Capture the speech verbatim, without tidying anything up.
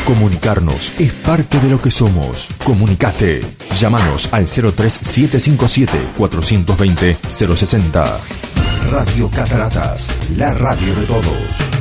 Comunicarnos es parte de lo que somos. Comunicate. Llámanos al cero tres siete cinco siete, cuatro dos cero, cero seis cero. Radio Cataratas, la radio de todos.